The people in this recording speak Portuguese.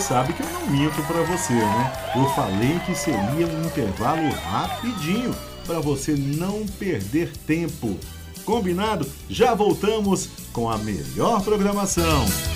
sabe que eu não minto para você, né? Eu falei que seria um intervalo rapidinho para você não perder tempo. Combinado? Já voltamos com a melhor programação.